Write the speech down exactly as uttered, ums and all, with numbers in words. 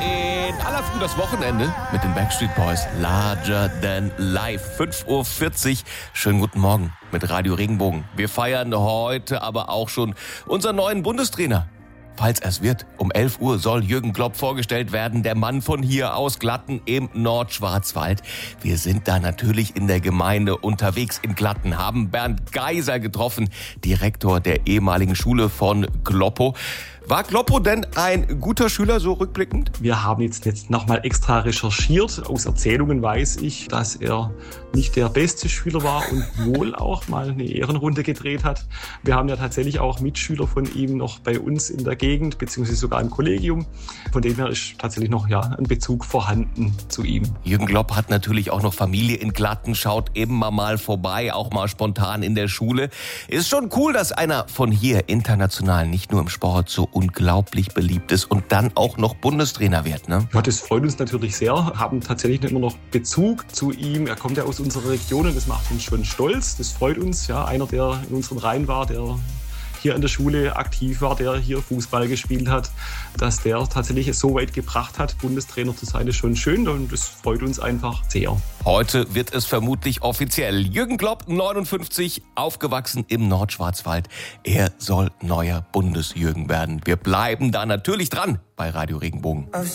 In aller Früh das Wochenende mit den Backstreet Boys. Larger Than Life. fünf Uhr vierzig. Schönen guten Morgen mit Radio Regenbogen. Wir feiern heute aber auch schon unseren neuen Bundestrainer. Falls es wird, um elf Uhr soll Jürgen Klopp vorgestellt werden, der Mann von hier aus Glatten im Nordschwarzwald. Wir sind da natürlich in der Gemeinde unterwegs in Glatten, haben Bernd Geiser getroffen, Direktor der ehemaligen Schule von Gloppo. War Gloppo denn ein guter Schüler, so rückblickend? Wir haben jetzt, jetzt nochmal extra recherchiert. Aus Erzählungen weiß ich, dass er nicht der beste Schüler war und wohl auch mal eine Ehrenrunde gedreht hat. Wir haben ja tatsächlich auch Mitschüler von ihm noch bei uns in der Gegend, beziehungsweise sogar im Kollegium. Von dem her ist tatsächlich noch ja, ein Bezug vorhanden zu ihm. Jürgen Klopp hat natürlich auch noch Familie in Glatten, schaut immer mal vorbei, auch mal spontan in der Schule. Ist schon cool, dass einer von hier international nicht nur im Sport so unglaublich beliebt ist und dann auch noch Bundestrainer wird, ne? Ja, das freut uns natürlich sehr. Haben tatsächlich immer noch Bezug zu ihm. Er kommt ja aus unserer Region und das macht uns schon stolz. Das freut uns. Ja, einer, der in unseren Reihen war, der hier an der Schule aktiv war, der hier Fußball gespielt hat, dass der tatsächlich es so weit gebracht hat, Bundestrainer zu sein, ist schon schön und das freut uns einfach sehr. Heute wird es vermutlich offiziell. Jürgen Klopp, neunundfünfzig, aufgewachsen im Nordschwarzwald. Er soll neuer Bundesjürgen werden. Wir bleiben da natürlich dran bei Radio Regenbogen.